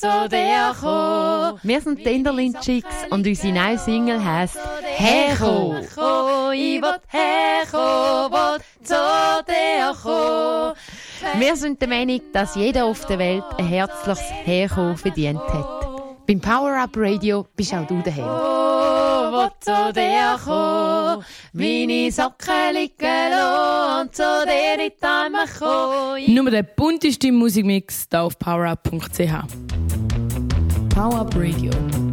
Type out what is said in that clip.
zu dir kommen. Wir sind die Enderlin Chicks und unsere neue Single heisst «Herkommen». Ich will herkommen, will zu dir kommen. Wir sind der Meinung, dass jeder auf der Welt ein herzliches Herkommen verdient hat. Beim Power-Up Radio bist auch du daheim. Will zu dir kommen, meine Socken liegen lassen und zu dir in die Arme kommen. Nur der bunteste Musikmix hier auf powerup.ch. Power Up Radio.